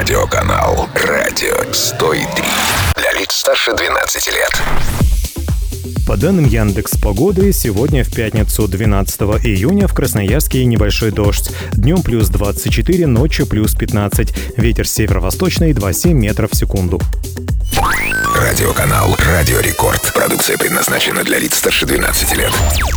Радиоканал «Радио 103». Для лиц старше 12 лет. По данным Яндекс.Погоды, сегодня в пятницу 12 июня в Красноярске небольшой дождь. Днем плюс 24, ночью плюс 15. Ветер северо-восточный 2,7 метров в секунду. Радиоканал «Радио Рекорд». Продукция предназначена для лиц старше 12 лет.